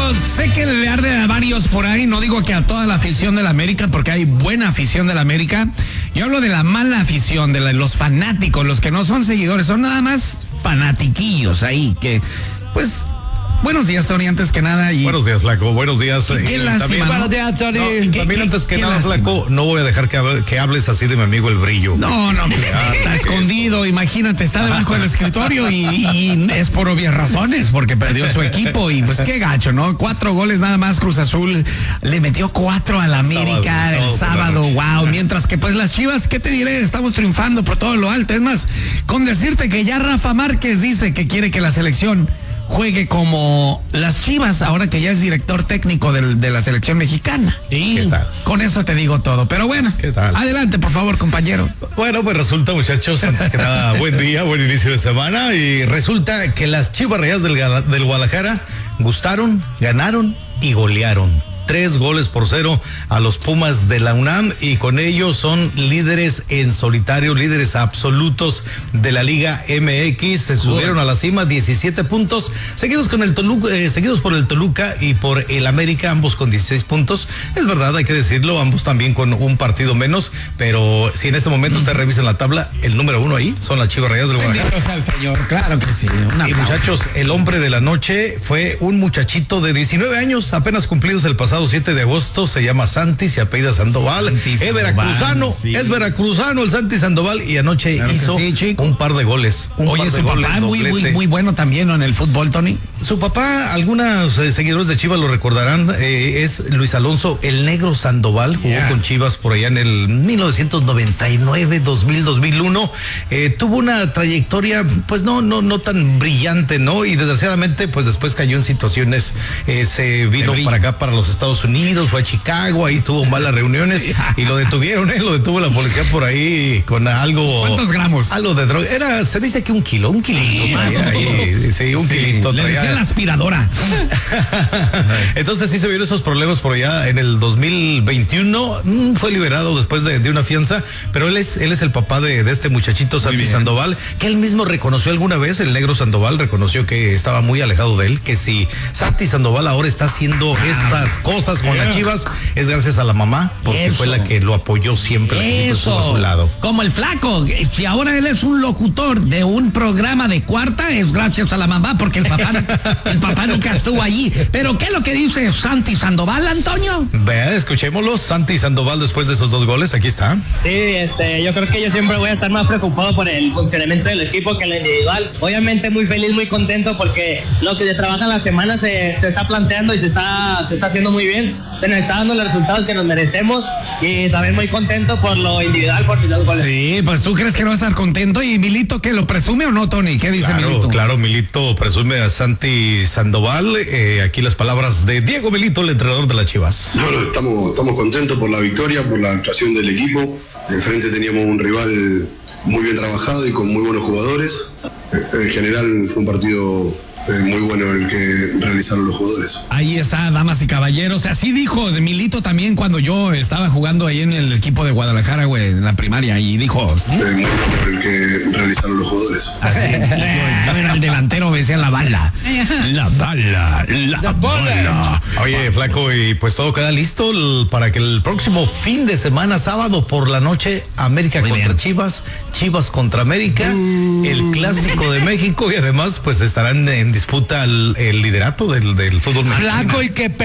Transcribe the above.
amigos, sé que le arde a varios por ahí, no digo que a toda la afición de la América, porque hay buena afición de la América. Yo hablo de la mala afición, de los fanáticos, los que no son seguidores, son nada más fanatiquillos ahí, que pues... Buenos días, Tony, antes que nada. Buenos días, Flaco. Buenos días. Qué lástima, también, buenos días, Tony. También antes que nada, Flaco, no voy a dejar que hables así de mi amigo El Brillo. No, está escondido, imagínate, está debajo del escritorio y es por obvias razones, porque perdió su equipo y pues qué gacho, ¿no? 4 goles nada más, Cruz Azul le metió 4 a la América el sábado, wow. Mientras que pues las Chivas, ¿qué te diré? Estamos triunfando por todo lo alto. Es más, con decirte que ya Rafa Márquez dice que quiere que la selección juegue como las Chivas, ahora que ya es director técnico de la selección mexicana. Sí. ¿Qué tal? Con eso te digo todo, pero bueno, ¿qué tal? Adelante, por favor, compañero. Bueno, pues resulta, muchachos, antes que nada, buen día, buen inicio de semana, y resulta que las Chivas Rayadas del Guadalajara gustaron, ganaron y golearon. 3-0 a los Pumas de la UNAM, y con ello son líderes en solitario, líderes absolutos de la Liga MX. Se subieron a la cima, 17 puntos, seguidos por el Toluca y por el América, ambos con 16 puntos. Es verdad, hay que decirlo, ambos también con un partido menos, pero si en este momento ustedes revisan la tabla, el número 1 ahí son las Chivas Rayadas del Guadalajara. Benditos al Señor, claro que sí. Y muchachos, el hombre de la noche fue un muchachito de 19 años, apenas cumplidos el pasado 7 de agosto, se llama Santi, se apellida Sandoval, es veracruzano, sí. Es veracruzano el Santi Sandoval, y anoche claro hizo un par de goles. Oye, su papá muy bueno también, ¿no?, en el fútbol, Tony. Su papá, algunos seguidores de Chivas lo recordarán, es Luis Alonso el Negro Sandoval, jugó con Chivas por allá en el 1999, 2000, 2001, tuvo una trayectoria pues no tan brillante, ¿no? Y desgraciadamente pues después cayó en situaciones, se vino para acá, para los Estados Unidos, fue a Chicago, ahí tuvo malas reuniones y lo detuvieron, lo detuvo la policía por ahí con algo. ¿Cuántos gramos? Algo de droga, se dice que un kilito. Sí, un kilito. Le decían la aspiradora. Entonces sí se vieron esos problemas por allá en el 2021, fue liberado después de una fianza, pero él es el papá de este muchachito Santi Sandoval, que él mismo reconoció alguna vez, el Negro Sandoval reconoció que estaba muy alejado de él, que si Santi Sandoval ahora está haciendo estas cosas con las Chivas, es gracias a la mamá, porque fue la que lo apoyó siempre, la que estuvo a su lado. Como el Flaco, si ahora él es un locutor de un programa de cuarta, es gracias a la mamá, porque el papá nunca estuvo allí. Pero ¿qué es lo que dice Santi Sandoval, Antonio? Vean, escuchémoslo. Santi Sandoval, después de esos 2 goles, aquí está. Sí, yo creo que yo siempre voy a estar más preocupado por el funcionamiento del equipo que el individual. Obviamente muy feliz, muy contento, porque lo que se trabaja en la semana se está planteando y se está haciendo muy bien. Se nos está dando los resultados que nos merecemos, y también muy contento por lo individual, por los goles. Sí, pues tú crees que no va a estar contento. ¿Y Milito que lo presume o no, Tony? ¿Qué dice Milito? Claro, Milito presume a Santi Sandoval. Aquí las palabras de Diego Milito, el entrenador de las Chivas. Bueno, estamos contentos por la victoria, por la actuación del equipo. Enfrente teníamos un rival muy bien trabajado y con muy buenos jugadores. En general fue un partido muy bueno el que realizaron los jugadores. Ahí está, damas y caballeros. Así dijo de Milito también cuando yo estaba jugando ahí en el equipo de Guadalajara, güey, en la primaria, y dijo... muy bueno el que realizaron los jugadores. Así, yo era el delantero, me decía la bala. La bala. Oye, Flaco, y pues todo queda listo para que el próximo fin de semana, sábado por la noche, América muy contra bien. Chivas contra América, el Clásico de México, y además pues estarán en disputa el liderato del fútbol mexicano. Flaco, y que